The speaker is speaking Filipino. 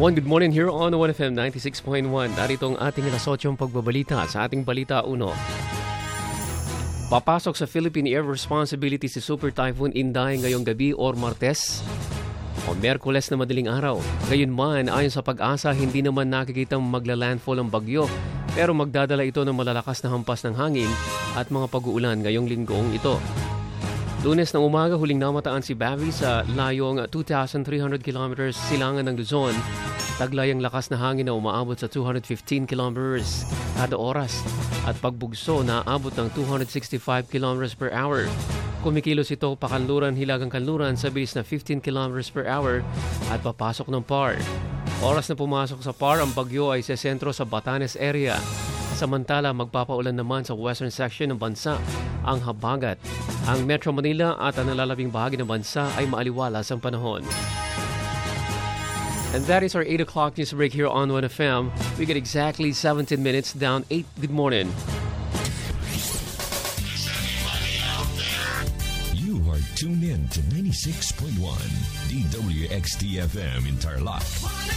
Good morning here on 1FM 96.1. Narito ang ating alas 8 pagbabalita sa ating Balita 1. Papasok sa Philippine Air Responsibility si Super Typhoon Inday ngayong gabi or Martes o Miyerkules na madaling araw. Gayunman, ayon sa Pag-asa, hindi naman nakikitang magla-landfall ang bagyo pero magdadala ito ng malalakas na hampas ng hangin at mga pag-uulan ngayong linggong ito. Lunes ng umaga, huling namataan si Bavi sa layong 2,300 kilometers silangan ng Luzon. Taglay ang lakas na hangin na umaabot sa 215 kilometers kada oras at pagbugso na aabot ng 265 kilometers per hour. Kumikilos ito pakanluran hilagang kanluran sa bilis na 15 kilometers per hour at papasok ng PAR. Oras na pumasok sa PAR, ang bagyo ay sa sentro sa Batanes area. Samantala, magpapaulan naman sa western section ng bansa ang habagat. Ang Metro Manila at ang nalalabing bahagi ng bansa ay maaliwalas ang panahon. And that is our 8 o'clock news break here on 1FM. We get exactly 17 minutes down 8. Good morning. You are tuned in to 96.1 DWXT-FM in Tarlac.